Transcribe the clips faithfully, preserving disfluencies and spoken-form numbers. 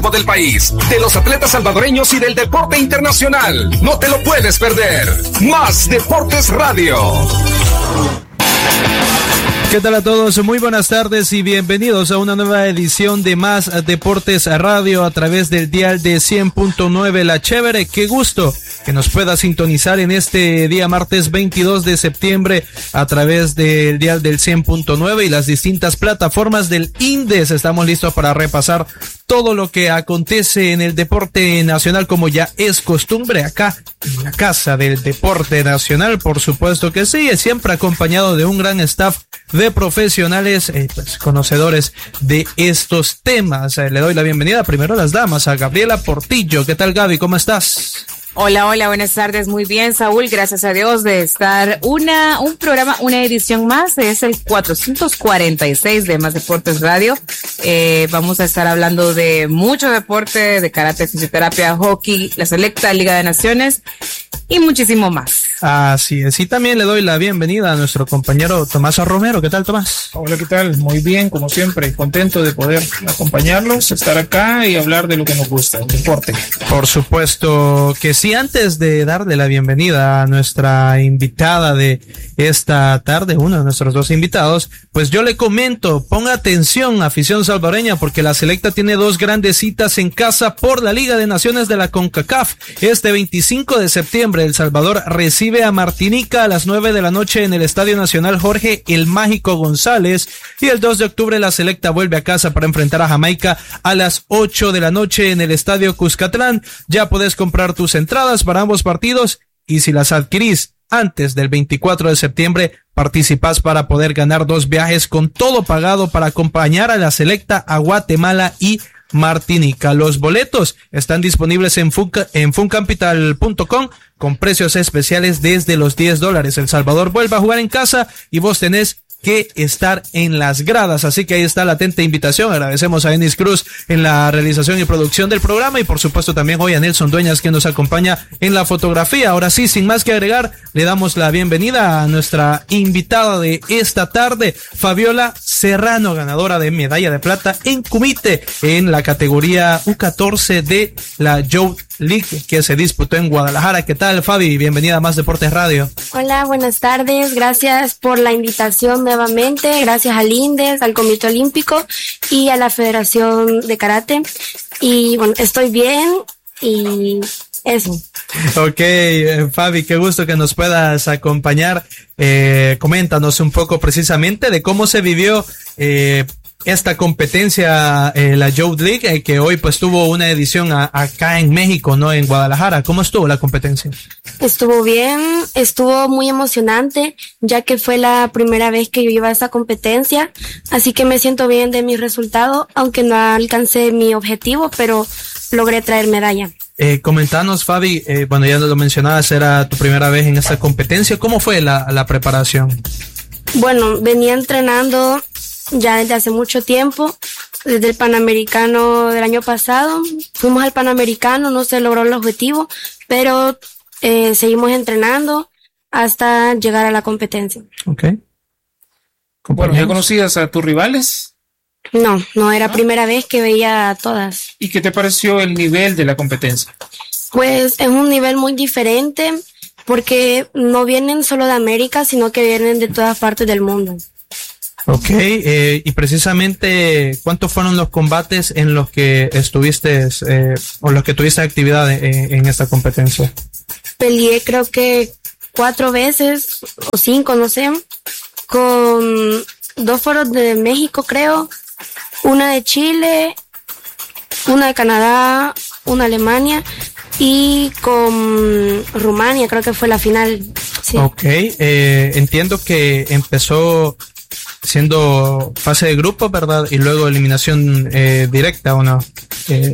deportivo del país, de los atletas salvadoreños y del deporte internacional. No te lo puedes perder. Más Deportes Radio. ¿Qué tal a todos? Muy buenas tardes y bienvenidos a una nueva edición de Más Deportes Radio a través del dial de cien punto nueve La Chévere. Qué gusto que nos pueda sintonizar en este día martes veintidós de septiembre a través del dial del cien punto nueve y las distintas plataformas del INDES. Estamos listos para repasar todo lo que acontece en el deporte nacional, como ya es costumbre acá en la Casa del Deporte Nacional. Por supuesto que sí, siempre acompañado de un gran staff de profesionales, eh, pues, conocedores de estos temas. Eh, le doy la bienvenida primero a las damas, a Gabriela Portillo. ¿Qué tal, Gaby? ¿Cómo estás? Hola, hola, buenas tardes. Muy bien, Saúl, gracias a Dios de estar una, un programa, una edición más. Es el cuatrocientos cuarenta y seis de Más Deportes Radio. Eh, vamos a estar hablando de mucho deporte, de karate, fisioterapia, hockey, la selecta, Liga de Naciones y muchísimo más. Así es. Y también le doy la bienvenida a nuestro compañero Tomás Romero. ¿Qué tal, Tomás? Hola, ¿qué tal? Muy bien, como siempre. Contento de poder acompañarlos, estar acá y hablar de lo que nos gusta, el deporte. Por supuesto que sí. Antes de darle la bienvenida a nuestra invitada de esta tarde, uno de nuestros dos invitados, pues yo le comento, ponga atención, afición salvadoreña, porque la selecta tiene dos grandes citas en casa por la Liga de Naciones de la CONCACAF. Este veinticinco de septiembre, El Salvador recibe a Martinica a las nueve de la noche en el Estadio Nacional Jorge El Mágico González, y el dos de octubre la selecta vuelve a casa para enfrentar a Jamaica a las ocho de la noche en el Estadio Cuscatlán. Ya puedes comprar tus entradas para ambos partidos, y si las adquirís antes del veinticuatro de septiembre, participás para poder ganar dos viajes con todo pagado para acompañar a la selecta a Guatemala y Martinica. Los boletos están disponibles en, Funca, en funcapital punto com con precios especiales desde los diez dólares. El Salvador vuelve a jugar en casa y vos tenés que estar en las gradas, así que ahí está la atenta invitación. Agradecemos a Enis Cruz en la realización y producción del programa, y por supuesto también hoy a Nelson Dueñas, que nos acompaña en la fotografía. Ahora sí, sin más que agregar, le damos la bienvenida a nuestra invitada de esta tarde, Fabiola Serrano, ganadora de medalla de plata en Kumite en la categoría U catorce de la Youth League que se disputó en Guadalajara. ¿Qué tal, Fabi? Bienvenida a Más Deportes Radio. Hola, buenas tardes. Gracias por la invitación nuevamente. Gracias al INDES, al Comité Olímpico y a la Federación de Karate. Y bueno, estoy bien y eso. Ok, eh, Fabi, qué gusto que nos puedas acompañar. Eh, coméntanos un poco precisamente de cómo se vivió eh, esta competencia, eh, la Youth League, eh, que hoy pues tuvo una edición a, acá en México, ¿no? En Guadalajara. ¿Cómo estuvo la competencia? Estuvo bien, estuvo muy emocionante, ya que fue la primera vez que yo iba a esta competencia, así que me siento bien de mi resultado, aunque no alcancé mi objetivo, pero logré traer medalla. Eh, comentanos, Fabi, eh, bueno, ya lo mencionabas, era tu primera vez en esta competencia. ¿Cómo fue la, la preparación? Bueno, venía entrenando ya desde hace mucho tiempo, desde el Panamericano del año pasado. Fuimos al Panamericano, no se logró el objetivo, pero eh, seguimos entrenando hasta llegar a la competencia. Ok. Bueno, ¿ya conocías a tus rivales? No, no era ¿No? primera vez que veía a todas. ¿Y qué te pareció el nivel de la competencia? Pues es un nivel muy diferente, porque no vienen solo de América, sino que vienen de todas partes del mundo. Ok, eh, y precisamente, ¿cuántos fueron los combates en los que estuviste, eh, o los que tuviste actividad en, en esta competencia? Peleé creo que cuatro veces, o cinco, no sé, con dos foros de México, creo, una de Chile, una de Canadá, una de Alemania, y con Rumania, creo que fue la final. Sí. Ok, eh, entiendo que empezó siendo fase de grupo, ¿verdad? Y luego eliminación eh, directa, ¿o no? Eh,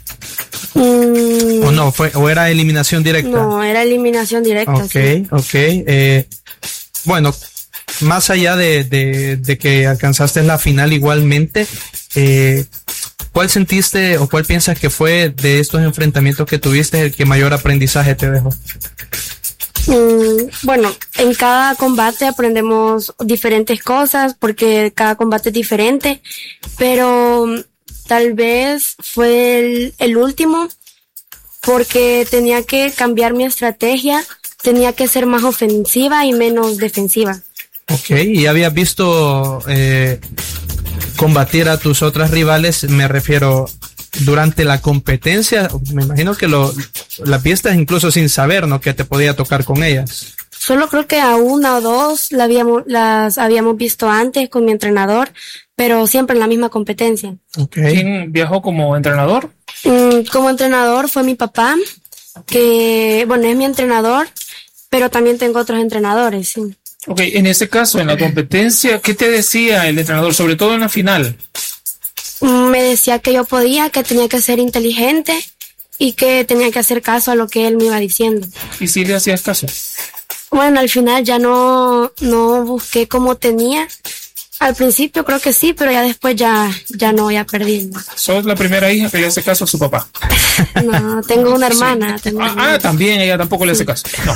mm, ¿O no? Fue, ¿O era eliminación directa? No, era eliminación directa. Ok, sí. ok. Eh, bueno, más allá de, de, de que alcanzaste la final igualmente, eh, ¿cuál sentiste o cuál piensas que fue de estos enfrentamientos que tuviste el que mayor aprendizaje te dejó? Mm, bueno, en cada combate aprendemos diferentes cosas porque cada combate es diferente, pero tal vez fue el, el último, porque tenía que cambiar mi estrategia, tenía que ser más ofensiva y menos defensiva. Ok, y habías visto eh, combatir a tus otras rivales, me refiero, durante la competencia, me imagino que lo las vistas incluso sin saber, ¿no?, que te podía tocar con ellas. Solo creo que a una o dos la habíamos, las habíamos visto antes con mi entrenador, pero siempre en la misma competencia. Okay. ¿Quién viajó como entrenador? Mm, como entrenador fue mi papá, que, bueno, es mi entrenador, pero también tengo otros entrenadores, sí. Ok, en ese caso, en la competencia, ¿qué te decía el entrenador, sobre todo en la final? Me decía que yo podía, que tenía que ser inteligente y que tenía que hacer caso a lo que él me iba diciendo. ¿Y si le hacías caso? Bueno, al final ya no, no busqué como tenía. Al principio creo que sí, pero ya después ya, ya no, ya perdí. ¿Sos la primera hija que le hace caso a su papá? No, tengo una hermana. Sí. Tengo una Ah, hermana. ah, también ella tampoco le hace caso. No.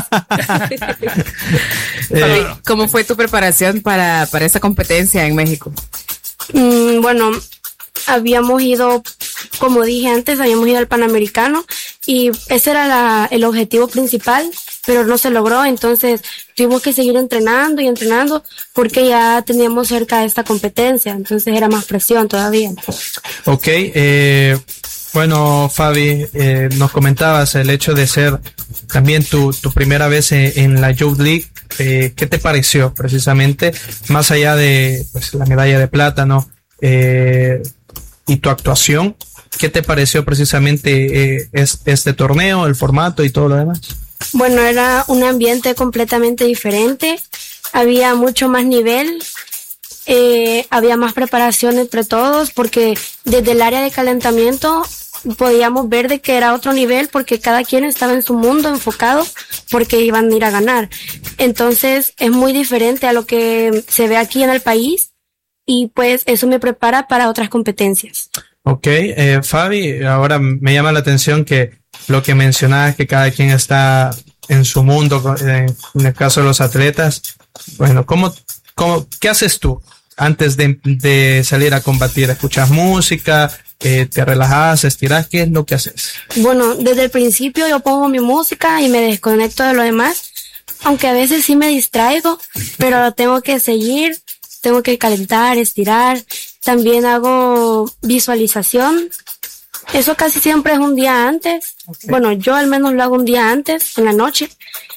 Eh, ¿Cómo fue tu preparación para, para esta competencia en México? Mm, bueno, habíamos ido, como dije antes, habíamos ido al Panamericano y ese era la, el objetivo principal, pero no se logró, entonces tuvimos que seguir entrenando y entrenando porque ya teníamos cerca de esta competencia, entonces era más presión todavía. Ok, eh, bueno, Fabi, eh, nos comentabas el hecho de ser también tu, tu primera vez en, en la Youth League. Eh, ¿Qué te pareció precisamente, más allá de pues, la medalla de plata, ¿no? Eh, y tu actuación? ¿Qué te pareció precisamente eh, este, este torneo, el formato y todo lo demás? Bueno, era un ambiente completamente diferente, había mucho más nivel, eh, había más preparación entre todos, porque desde el área de calentamiento podíamos ver de que era otro nivel, porque cada quien estaba en su mundo enfocado, porque iban a ir a ganar. Entonces es muy diferente a lo que se ve aquí en el país, y pues eso me prepara para otras competencias. Ok, eh, Fabi, ahora me llama la atención que lo que mencionabas, que cada quien está en su mundo, eh, en el caso de los atletas. Bueno, ¿cómo, cómo, ¿qué haces tú antes de, de salir a combatir? ¿Escuchas música? Eh, ¿Te relajas? ¿Estiras? ¿Qué es lo que haces? Bueno, desde el principio yo pongo mi música y me desconecto de lo demás, aunque a veces sí me distraigo, pero tengo que seguir, tengo que calentar, estirar. También hago visualización. Eso casi siempre es un día antes. Okay. Bueno, yo al menos lo hago un día antes, en la noche.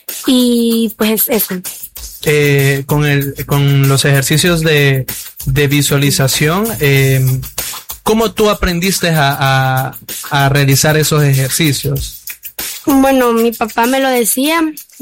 Y pues eso. Eh, con el, con los ejercicios de, de visualización, eh, ¿cómo tú aprendiste a, a, a realizar esos ejercicios? Bueno, mi papá me lo decía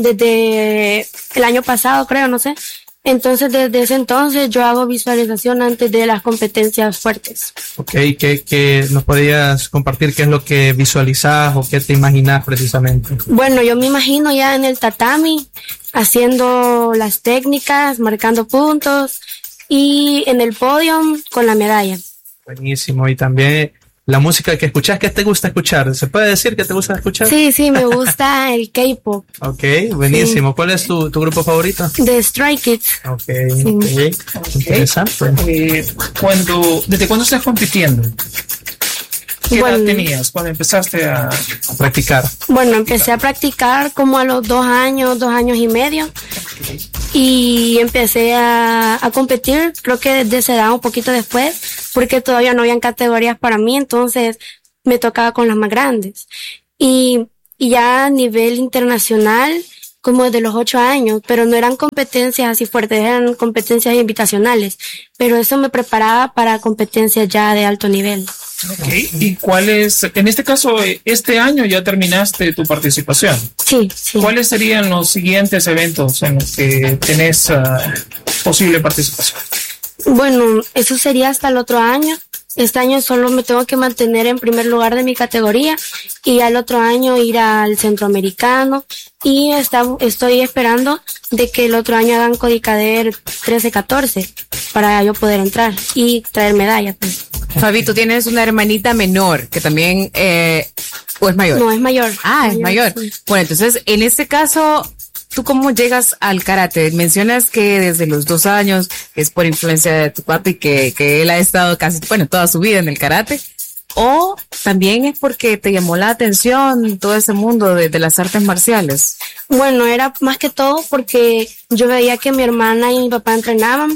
desde el año pasado, creo, no sé. Entonces, desde ese entonces yo hago visualización antes de las competencias fuertes. Ok, ¿qué, qué nos podrías compartir? ¿Qué es lo que visualizas o qué te imaginas precisamente? Bueno, yo me imagino ya en el tatami, haciendo las técnicas, marcando puntos, y en el podio con la medalla. Buenísimo, y también la música que escuchas, ¿qué te gusta escuchar? ¿Se puede decir que te gusta escuchar? Sí, sí, me gusta el K-pop. Ok, buenísimo. Sí. ¿Cuál es tu, tu grupo favorito? The Stray Kids. Ok, sí. okay. Okay. Interesante. Eh, cuando, ¿Desde cuándo estás compitiendo? ¿Qué bueno, edad tenías cuando empezaste a, a practicar? Bueno, empecé a practicar como a los dos años, dos años y medio. Okay. Y empecé a, a competir, creo que desde esa edad, un poquito después, porque todavía no habían categorías para mí, entonces me tocaba con las más grandes. Y, y ya a nivel internacional, como desde los ocho años, pero no eran competencias así fuertes, eran competencias invitacionales, pero eso me preparaba para competencias ya de alto nivel. Okay. ¿Y cuál es, en este caso, este año ya terminaste tu participación? Sí, sí. ¿Cuáles serían los siguientes eventos en los que tenés uh, posible participación? Bueno, eso sería hasta el otro año. Este año solo me tengo que mantener en primer lugar de mi categoría y al otro año ir al centroamericano, y está, estoy esperando de que el otro año hagan Codicader trece catorce para yo poder entrar y traer medallas. Pues. Fabi, tú tienes una hermanita menor que también, eh, ¿o es mayor? No, es mayor. Ah, es mayor. Sí. Bueno, entonces, en este caso, ¿tú cómo llegas al karate? Mencionas que desde los dos años es por influencia de tu papi que, que él ha estado casi, bueno, toda su vida en el karate. ¿O también es porque te llamó la atención todo ese mundo de, de las artes marciales? Bueno, era más que todo porque yo veía que mi hermana y mi papá entrenaban.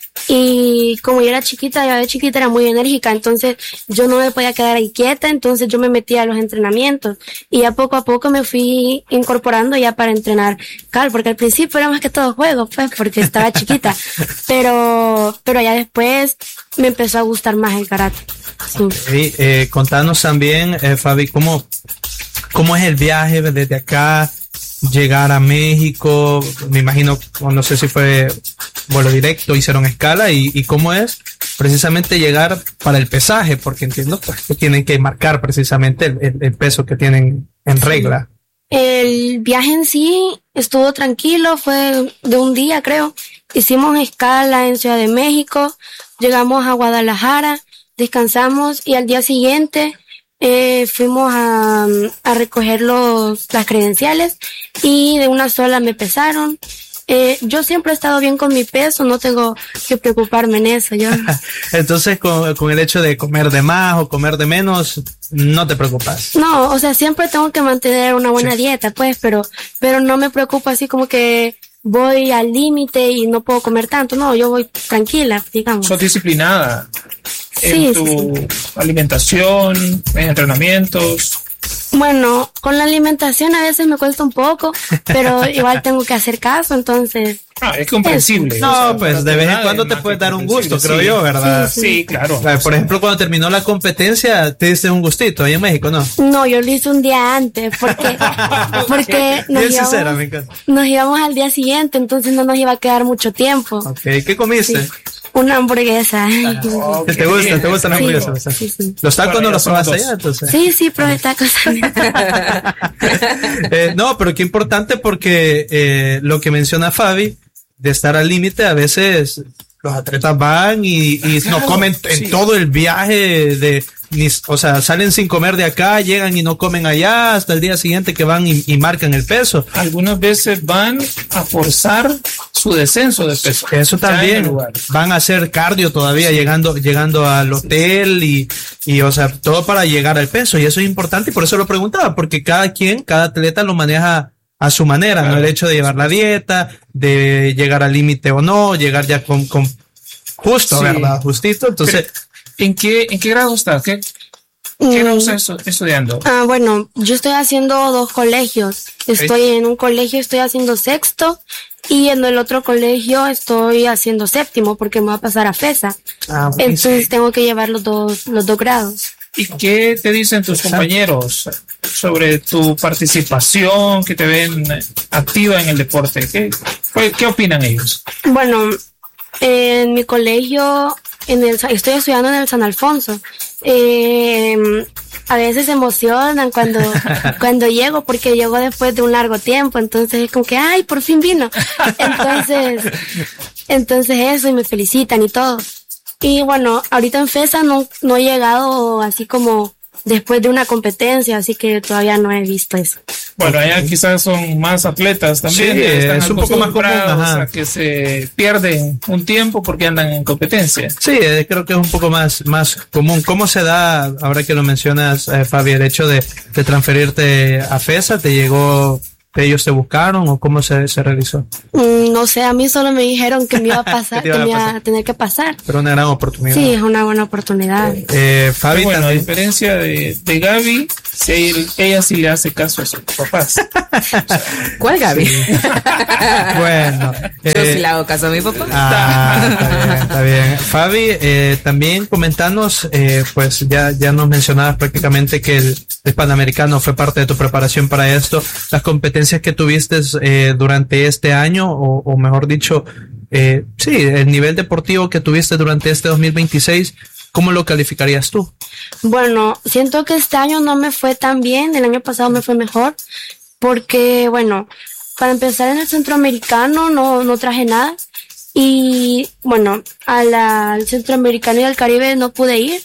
Y como yo era chiquita, yo de chiquita era muy enérgica, entonces yo no me podía quedar ahí quieta, entonces yo me metía a los entrenamientos y ya poco a poco me fui incorporando ya para entrenar cal, porque al principio era más que todo juego, pues, porque estaba chiquita, pero, pero ya después me empezó a gustar más el karate. Sí. Okay, eh, contanos también, eh, Fabi, ¿cómo, cómo es el viaje desde acá? Llegar a México, me imagino, no sé si fue vuelo directo, hicieron escala, y, y cómo es precisamente llegar para el pesaje, porque entiendo pues, que tienen que marcar precisamente el, el, el peso que tienen en regla. El viaje en sí estuvo tranquilo, fue de un día creo, hicimos escala en Ciudad de México, llegamos a Guadalajara, descansamos y al día siguiente Eh, fuimos a, a recoger los, las credenciales y de una sola me pesaron. Eh, yo siempre he estado bien con mi peso, no tengo que preocuparme en eso. Yo. Entonces, con, con el hecho de comer de más o comer de menos, no te preocupas. No, o sea, siempre tengo que mantener una buena sí. dieta, pues, pero, pero no me preocupa así como que voy al límite y no puedo comer tanto. No, yo voy tranquila, digamos. Sos disciplinada. Sí, en tu sí. alimentación, en entrenamientos. Bueno, con la alimentación a veces me cuesta un poco, pero igual tengo que hacer caso, entonces. Ah, es comprensible. No, o sea, pues de vez en cuando te puedes dar un gusto, creo sí. yo, ¿verdad? Sí, sí. sí claro. Por ejemplo, cuando terminó la competencia, te diste un gustito ahí en México, ¿no? No, yo lo hice un día antes, porque, porque nos, íbamos, sincera, me encanta. nos íbamos al día siguiente, entonces no nos iba a quedar mucho tiempo. Ok, ¿qué comiste? Sí. Una hamburguesa. Ah, okay. ¿Te gusta? ¿Te gusta la hamburguesa? Sí, sí, sí. ¿Los tacos bueno, no los probaste allá, entonces? Sí, sí, probé tacos. eh, no, pero qué importante porque eh, lo que menciona Fabi, de estar al límite, a veces los atletas van y, y claro, no comen sí. en todo el viaje de... Ni, o sea, salen sin comer de acá, llegan y no comen allá, hasta el día siguiente que van y, y marcan el peso. Algunas veces van a forzar su descenso de peso. Eso también, van a hacer cardio todavía sí. llegando llegando al hotel y, y, o sea, todo para llegar al peso, y eso es importante, y por eso lo preguntaba, porque cada quien, cada atleta lo maneja a su manera, claro. ¿no? El hecho de llevar la dieta, de llegar al límite o no, llegar ya con, con justo, sí. ¿verdad? Justito, entonces... Pero, ¿En qué, ¿En qué grado estás? ¿Qué, qué grado estás estudiando? Ah, bueno, yo estoy haciendo dos colegios. Estoy ¿Sí? en un colegio, estoy haciendo sexto, y en el otro colegio estoy haciendo séptimo, porque me va a pasar a FESA. Ah, Entonces sí. tengo que llevar los dos, los dos grados. ¿Y qué te dicen tus compañeros sobre tu participación, que te ven activa en el deporte? ¿Qué, qué opinan ellos? Bueno, en mi colegio... En el, estoy estudiando en el San Alfonso. Eh, a veces se emocionan cuando, cuando llego, porque llego después de un largo tiempo, entonces es como que, ay, por fin vino. Entonces, entonces eso, y me felicitan y todo. Y bueno, ahorita en FESA no, no he llegado así como después de una competencia, así que todavía no he visto eso. Bueno, allá quizás son más atletas también. Sí, están es un poco más común, a que se pierden un tiempo porque andan en competencia. Sí, creo que es un poco más, más común. ¿Cómo se da, ahora que lo mencionas, eh, Fabi, el hecho de, de transferirte a FESA? ¿Te llegó, ellos te buscaron o cómo se, se realizó? Mm, no sé, a mí solo me dijeron que me iba a pasar, que me iba a tener que pasar. Pero una gran oportunidad. Sí, es una buena oportunidad. Eh, eh, Fabi, bueno, también. A diferencia de, de Gaby, si ella sí le hace caso a sus papás. ¿Cuál Gaby? Sí. Bueno. Yo eh, sí le hago caso a mi papá. Ah, está bien, está bien. Fabi, eh, también comentanos, eh, pues ya, ya nos mencionabas prácticamente que el, el Panamericano fue parte de tu preparación para esto. Las competencias que tuviste eh, durante este año, o, o mejor dicho, eh, sí, el nivel deportivo que tuviste durante este dos mil veintiséis, ¿cómo lo calificarías tú? Bueno, siento que este año no me fue tan bien, el año pasado me fue mejor, porque, bueno, para empezar en el centroamericano no, no traje nada, y, bueno, a la, al centroamericano y al Caribe no pude ir,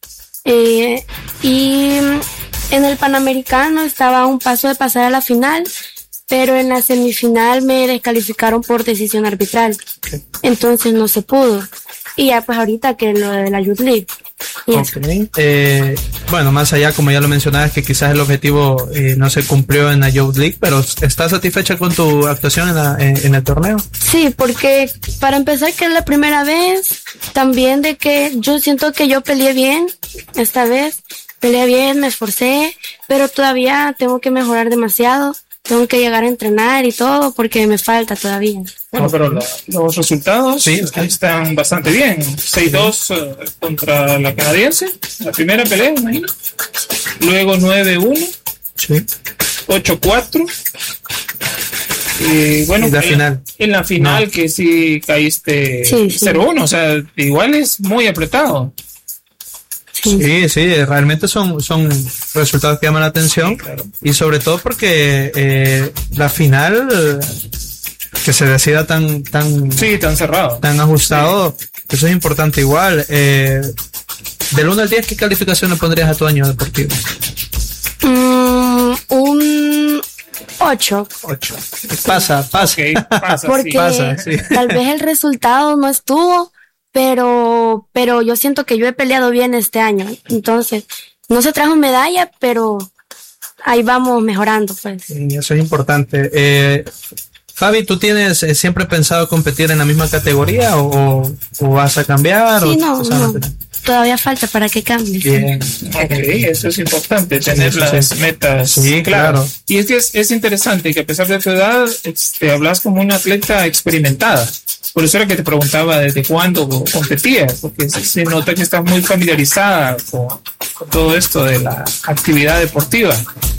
eh, y en el Panamericano estaba a un paso de pasar a la final, pero en la semifinal me descalificaron por decisión arbitral. Okay. Entonces no se pudo. Y ya pues ahorita que lo de la Youth League. Okay. Eh, bueno, más allá, como ya lo mencionabas, que quizás el objetivo eh, no se cumplió en la Youth League, pero ¿estás satisfecha con tu actuación en, la, en, en el torneo? Sí, porque para empezar que es la primera vez, también de que yo siento que yo peleé bien esta vez, peleé bien, me esforcé, pero todavía tengo que mejorar demasiado. Tengo que llegar a entrenar y todo porque me falta todavía. Bueno, pero la, los resultados sí, están bastante bien. seis dos uh, contra la canadiense, la primera pelea, imagino. Luego nueve uno, sí. ocho cuatro. Y bueno, y la en, final. en la final no. Que sí caíste sí, sí. cero uno, o sea, igual es muy apretado. Sí, sí, realmente son, son resultados que llaman la atención, sí, claro. Y sobre todo porque eh, la final que se decida tan tan sí, tan cerrado, tan ajustado, sí. Eso es importante igual. Eh, del uno al diez, ¿qué calificación le pondrías a tu año deportivo? Mm, un ocho. ocho. Pasa, pasa. Okay, pasa porque sí. Pasa, sí. Tal vez el resultado no estuvo, pero pero yo siento que yo he peleado bien este año. Entonces, no se trajo medalla, pero ahí vamos mejorando, pues. Sí, eso es importante. Eh, Fabi, ¿tú tienes eh, siempre pensado competir en la misma categoría o, o vas a cambiar? Sí, o, no, o sea, no. Todavía falta para que cambie. Bien. Ok, eso es importante, tener sí, las sí. metas sí, claro. claro. Y es que es, es interesante que a pesar de tu edad, te hablas como una atleta experimentada. Por eso era que te preguntaba desde cuándo competías, porque se, se nota que estás muy familiarizada con, con todo esto de la actividad deportiva.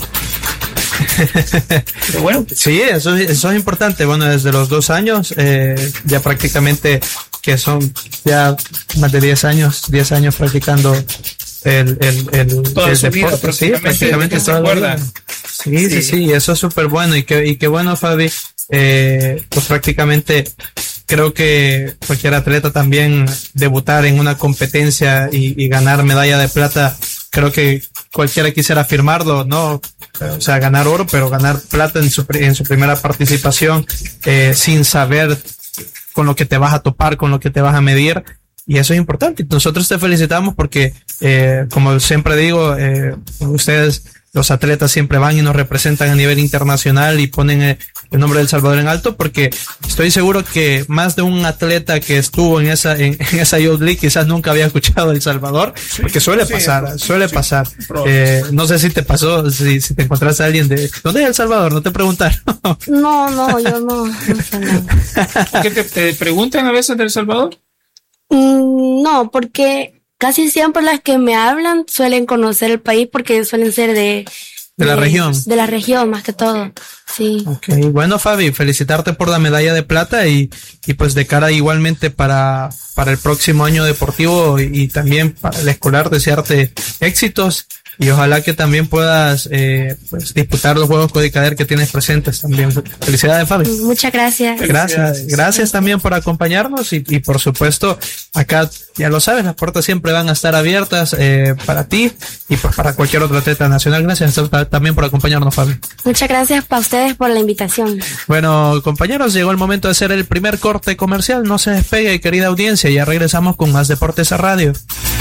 Pero bueno. Sí, eso, eso es importante. Bueno, desde los dos años, eh, ya prácticamente, que son ya más de diez años, diez años practicando el, el, el, toda el su vida, deporte. Sí, prácticamente toda la vida. Sí, sí, sí, sí, eso es súper bueno. Y qué, y qué bueno, Fabi, eh, pues prácticamente creo que cualquier atleta también debutar en una competencia y, y ganar medalla de plata, creo que cualquiera quisiera firmarlo, ¿no? O sea, ganar oro, pero ganar plata en su, en su primera participación, eh, sin saber con lo que te vas a topar, con lo que te vas a medir. Y eso es importante. Nosotros te felicitamos porque, eh, como siempre digo, eh, ustedes, los atletas, siempre van y nos representan a nivel internacional y ponen el, el nombre de El Salvador en alto, porque estoy seguro que más de un atleta que estuvo en esa en, en esa Youth League quizás nunca había escuchado El Salvador, sí, porque suele sí, pasar, sí, suele sí, pasar. Eh, no sé si te pasó, si, si te encontraste a alguien de ¿dónde es El Salvador? ¿No te preguntaron? No, no, yo no, no sé nada. ¿Qué te, te preguntan a veces de El Salvador? Mm, no, porque casi siempre las que me hablan suelen conocer el país porque suelen ser de... De, de la región. De la región, más que todo. Sí. Okay. Bueno, Fabi, felicitarte por la medalla de plata y, y pues de cara igualmente para, para el próximo año deportivo y, y también para el escolar, desearte éxitos y ojalá que también puedas eh, pues disputar los Juegos Codicader que tienes presentes también. Felicidades, Fabi. Muchas gracias. Gracias, gracias también por acompañarnos y, y por supuesto acá ya lo sabes, las puertas siempre van a estar abiertas eh, para ti y pues para cualquier otro atleta nacional. Gracias también por acompañarnos, Fabi. Muchas gracias para ustedes por la invitación. Bueno, compañeros, llegó el momento de hacer el primer corte comercial. No se despegue, querida audiencia, ya regresamos con más Deportes a Radio.